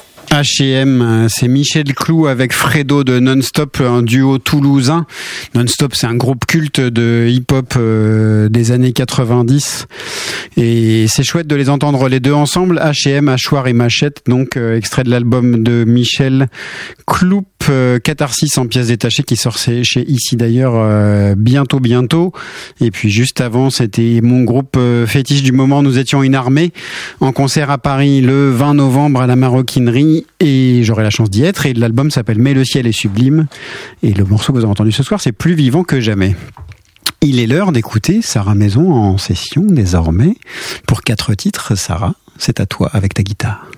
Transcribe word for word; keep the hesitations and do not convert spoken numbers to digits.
H et M, c'est Michel Clou avec Fredo de Non-Stop, un duo toulousain. Non-Stop, c'est un groupe culte de hip-hop euh, des années quatre-vingt-dix. Et c'est chouette de les entendre les deux ensemble. H et M, Hachoir et Machette, donc euh, extrait de l'album de Michel Clou, euh, Catharsis en pièces détachées, qui sort chez Ici d'ailleurs euh, bientôt, bientôt. Et puis juste avant, c'était mon groupe euh, fétiche du moment. Nous étions une armée en concert à Paris le vingt novembre à la Maroquinerie. Et j'aurai la chance d'y être. Et l'album s'appelle Mais le ciel est sublime. Et le morceau que vous avez entendu ce soir, c'est Plus vivant que jamais. Il est l'heure d'écouter Sarah Maison en session désormais. Pour quatre titres, Sarah, c'est à toi avec ta guitare.